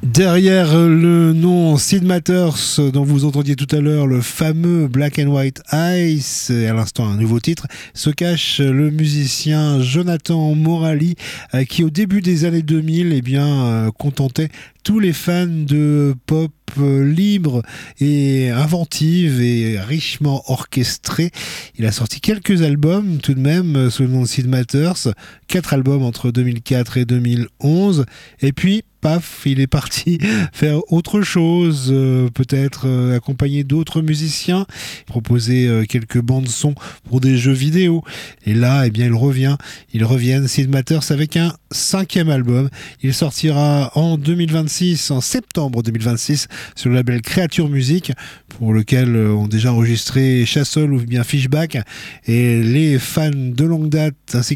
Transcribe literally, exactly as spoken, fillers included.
Derrière le nom Sid Matters, dont vous entendiez tout à l'heure le fameux Black and White Ice, et à l'instant un nouveau titre, se cache le musicien Jonathan Morali, qui au début des années deux mille eh bien, contentait tous les fans de pop libre et inventive et richement orchestrée. Il a sorti quelques albums tout de même sous le nom de Sid Matters, quatre albums entre deux mille quatre et deux mille onze, et puis paf, il est parti faire autre chose, euh, peut-être euh, accompagner d'autres musiciens, proposer euh, quelques bandes son pour des jeux vidéo. Et là, eh bien, il revient, il revient, Sid Matters, avec un cinquième album. Il sortira en deux mille vingt-six, en septembre deux mille vingt-six, sur le label Creature Music, pour lequel euh, ont déjà enregistré Chassol ou bien Fishback. Et les fans de longue date, ainsi